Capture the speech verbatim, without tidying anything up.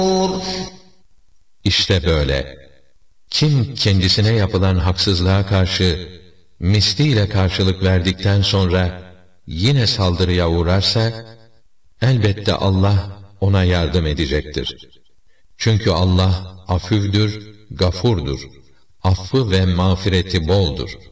İşte böyle. Kim kendisine yapılan haksızlığa karşı misliyle karşılık verdikten sonra yine saldırıya uğrarsa, elbette Allah ona yardım edecektir. Çünkü Allah afüvdür, gafurdur. Affı ve mağfireti boldur.